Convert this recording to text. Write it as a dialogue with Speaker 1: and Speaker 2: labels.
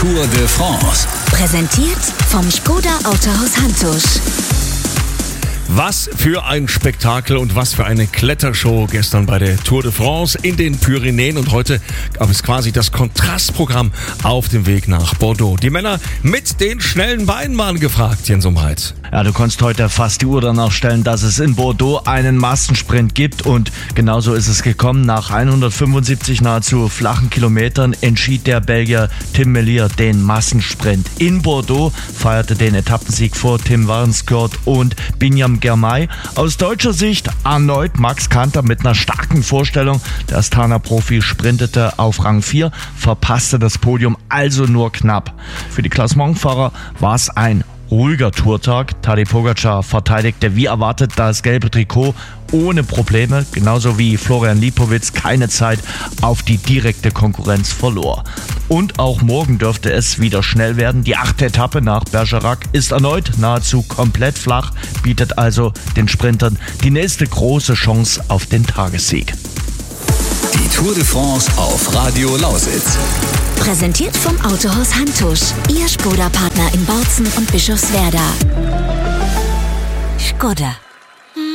Speaker 1: Tour de France.
Speaker 2: Präsentiert vom Škoda Autohaus Hantusch.
Speaker 3: Was für ein Spektakel und was für eine Klettershow gestern bei der Tour de France in den Pyrenäen. Und heute gab es quasi das Kontrastprogramm auf dem Weg nach Bordeaux. Die Männer mit den schnellen Beinen waren gefragt, Jens Umheit.
Speaker 4: Ja, du konntest heute fast die Uhr danach stellen, dass es in Bordeaux einen Massensprint gibt. Und genauso ist es gekommen. Nach 175 nahezu flachen Kilometern entschied der Belgier Tim Merlier den Massensprint. In Bordeaux feierte den Etappensieg vor Tim Warnskjold und Binyam Girmay. Aus deutscher Sicht erneut Max Kanter mit einer starken Vorstellung. Der Astana-Profi sprintete auf Rang 4, verpasste das Podium also nur knapp. Für die Klassementfahrer war es ein ruhiger Tourtag. Tadej Pogačar verteidigte wie erwartet das gelbe Trikot ohne Probleme, genauso wie Florian Lipowitz keine Zeit auf die direkte Konkurrenz verlor. Und auch morgen dürfte es wieder schnell werden. Die 8. Etappe nach Bergerac ist erneut nahezu komplett flach, bietet also den Sprintern die nächste große Chance auf den Tagessieg.
Speaker 1: Die Tour de France auf Radio Lausitz.
Speaker 2: Präsentiert vom Autohaus Hantusch. Ihr Škoda-Partner in Bautzen und Bischofswerda. Škoda.